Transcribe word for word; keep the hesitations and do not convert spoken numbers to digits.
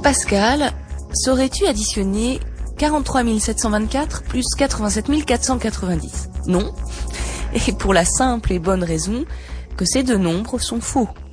Pascal, saurais-tu additionner quarante-trois mille sept cent vingt-quatre plus quatre-vingt-sept mille quatre cent quatre-vingt-dix? Non. Et pour la simple et bonne raison que ces deux nombres sont faux.